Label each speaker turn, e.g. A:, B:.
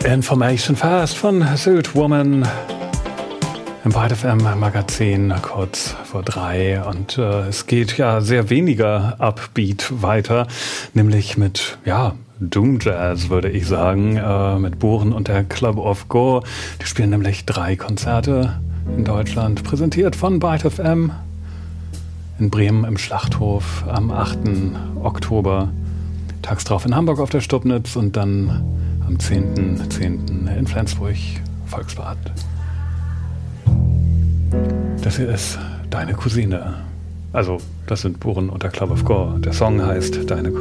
A: Information Fast von Sylt Woman im Byte FM Magazin kurz vor 3 und es geht ja sehr weniger upbeat weiter, nämlich mit, Doom Jazz, würde ich sagen, mit Buren und der Club of Go. Die spielen nämlich 3 Konzerte in Deutschland, präsentiert von Byte FM in Bremen im Schlachthof am 8. Oktober, tags drauf in Hamburg auf der Stubnitz und dann am 10.10. in Flensburg, Volksbad. Das hier ist Deine Cousine. Also, das sind Buren und der Club of Go. Der Song heißt Deine Cousine.